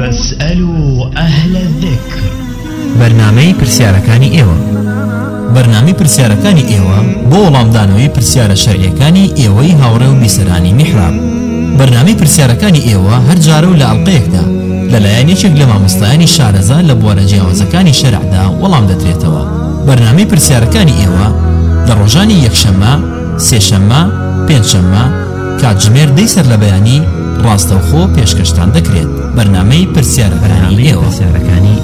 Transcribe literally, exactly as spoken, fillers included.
فاسألوا أهل الذكر. بەرنامەی پرسیارەکانی ئێوە بەرنامەی پرسیارەکانی ئێوە بۆ وەڵامدانەوەی پرسیارە شەرعیەکانی ئێوەی هاوڕێ و بیسەرانی میحراب. بەرنامەی پرسیارەکانی ئێوە هەر جارە و لە ئەڵقەیەکدا لەلایەن یەکێک لە مامۆستایانی شارەزا لە بوارە جیاوازەکانی شەرعدا وەڵام دەدرێتەوە. بەرنامەی پرسیارەکانی ئێوە لە ڕۆژانی یەکشەممە، سێشەممە، پێنجشەممە کاتژمێر دەی سەر لە بەیانی ڕاستەوخۆ پێشکەشتان دەکرێت. بەرنامەی پرسیارەکانی ئێوە.